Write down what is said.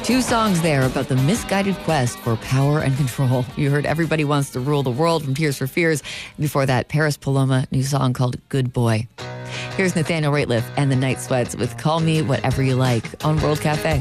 Two songs there about the misguided quest for power and control. You heard Everybody Wants to Rule the World from Tears for Fears. Before that, Paris Paloma, new song called Good Boy. Here's Nathaniel Rateliff and the Night Sweats with Call Me Whatever You Like on World Cafe.